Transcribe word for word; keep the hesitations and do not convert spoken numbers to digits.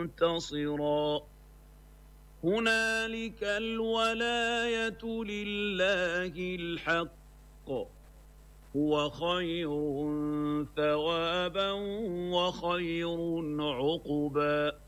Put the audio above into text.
منتصرا هنالك الولاية لله الحق هو خير ثوابا وخير عقبا.